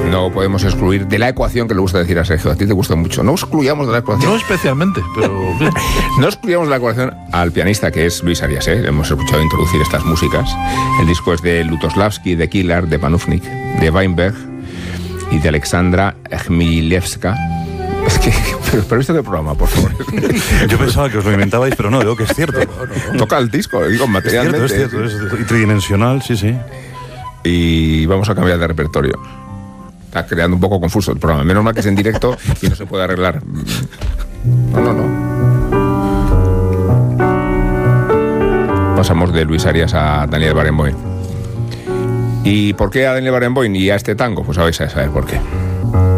no podemos excluir de la ecuación, que le gusta decir a Sergio, a ti te gusta mucho, no excluyamos de la ecuación. No especialmente, pero... No excluyamos de la ecuación al pianista, que es Luis Arias, ¿eh? Hemos escuchado introducir estas músicas. El disco es de Lutosławski, de Kilar, de Panufnik, de Weinberg y de Alexandra Chmielewska. Es que, pero esto qué programa, por favor. Yo pensaba que os lo inventabais, pero no, veo que es cierto. Toca el disco, digo, materialmente. Es cierto, es tridimensional, sí. Y vamos a cambiar de repertorio. Está creando un poco confuso el programa. Menos mal que es en directo y no se puede arreglar. No. Pasamos de Luis Arias a Daniel Barenboim. ¿Y por qué a Daniel Barenboim y a este tango? Pues vais a saber por qué.